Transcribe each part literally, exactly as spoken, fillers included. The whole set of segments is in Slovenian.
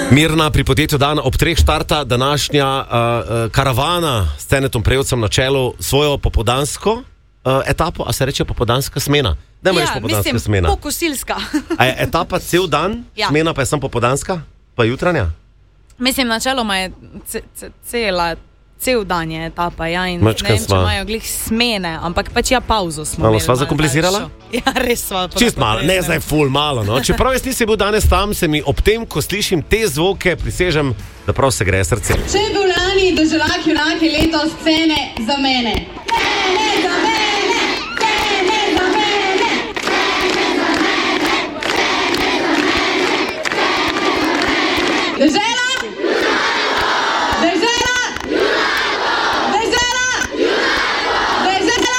Mirna, pri podjetju Dan ob treh štarta današnja uh, uh, karavana s Cenetom Prevcem na čelu svojo popoldansko uh, etapo, a se reče popoldanska smena? Dajmo reči popoldanska mislim, smena. pokosilska. A je etapa cel dan, Ja. smena pa je samo popoldanska, pa jutranja? Mislim, načeloma je ce, ce, cela, cel dan je etapa, ja, in Mačka ne vem, če sva. imajo glih smene, ampak pač ja, pauzo smo Malo imeli. sva malo zakomplicirala? daljšo. Ja, res sva. Čist malo, ne zdaj ful malo, no. Čeprav jaz nisem bil danes tam, se mi ob tem, ko slišim te zvoke, prisežem, da prav se gre srce. Če je bil lani doživljak junaki letos scene za mene. Scene za mene, scene za mene. Dežela? Dežela? Dežela? Dežela?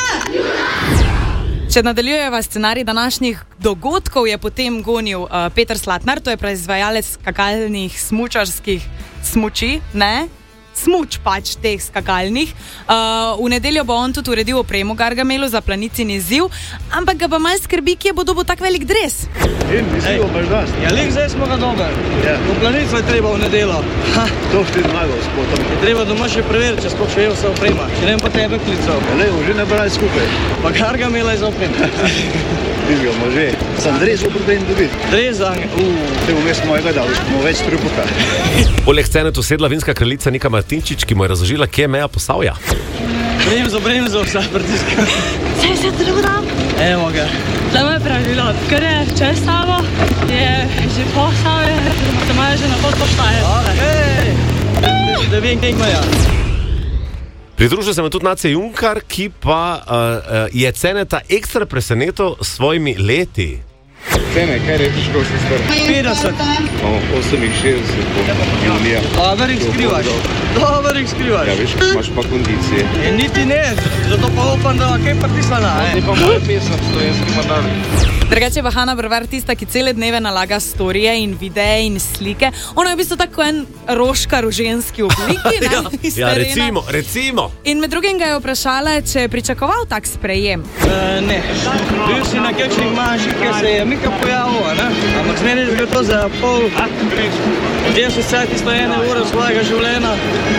Če nadaljujeva scenarij današnjih dogodkov, je potem gonil uh, Peter Slatnar, to je proizvajalec skakalnih smučarskih smuči, ne? Smuč pač teh skakalnih. Uh, v nedeljo bo on tudi uredil opremo Gargamelu za planicini izziv, ampak ga pa malo skrbi, kje bo dobil tak velik dres. In izziv boš daš. Ja, lik zdaj smo ga dober. Ja. V planico je treba v nedelo. Ha, To ti zmagal s potom. je treba doma še preveriti, če sploh še je vse oprema. Če ne bom pa tebe klical. Levo, že ne braj skupaj. Pa Gargamela je za oprema. Divjo, može. Sam dres bo protein dobiti. Dres za nge. Uh. Te vmes mojega dal, smo več truputa. Poleg Cenetu sedla vinska kraljica Nika Martinčič, ki mu je razložila, kje je meja Posavja. Bremzo, bremzo, vsa pritiska. Saj se trudam. Evo ga. To je moje pravilo. Kar je čez sabo, je že po sabo, da imajo že na pol poštaje. Hej, da, da vem, kaj imajo. Pridružil se mi tudi Nace Junkar, ki pa uh, uh, je Ceneta ekstra presenetil s svojimi leti. Cene, kaj rečiš, ko si star? petdeset. oseminšestdeset bo junija. Dobar jih skrivaš. Dobar jih skrivaš. Ja, veš, imaš pa kondicije. In niti ne, zato pa upam, da kaj pritisnjena. Ti pa moja pesem slovenski mandar. Drugače pa Hana Brvar tista, ki cele dneve nalaga storije in videe in slike. Ona je v bistvu tako en roškar v ženski obliki, ne? Iz Ja, terena. recimo, recimo. In med drugim ga je vprašala, če je pričakoval tak sprejem. Uh, ne, bil si na kakšnih manjših, kjer se je Mika pojavil, ne? Ampak zmeri je bilo to za pol, deset sati, sto ene ure svojega življenja.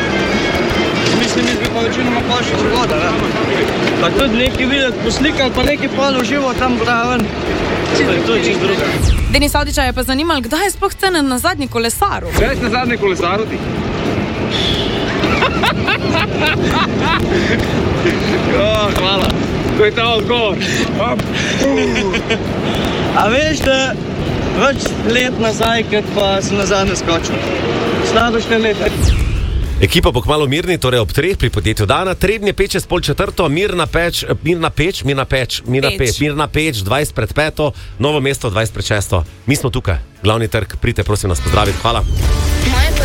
Mislim, mi bi pa večinoma pa še zgoda, ne? Pa tudi nekaj videti poslikali, pa nekaj pol uživo tam braven. To je čist druga. Denis Avdića je pa zanimal, kdaj je sploh Cenen na zadnji kolesaru. Kaj si na zadnje kolesaru ti? Oh, hvala. To je ta odgovor. A veš, da več let nazaj, kot pa sem nazadnje skočil. Sladošne leta. Ekipa bo kmalu Mirni, torej ob treh pri podjetju Dana. Trebnje peče s pol četrto, Mirna peč, Mirna peč, Mirna peč, Mirna Peč. peč, Mirna peč, dvajset pred peto, Novo mesto dvajset pred šesto. Mi smo tukaj, glavni trg, pridite, prosim nas pozdraviti. Hvala. Moje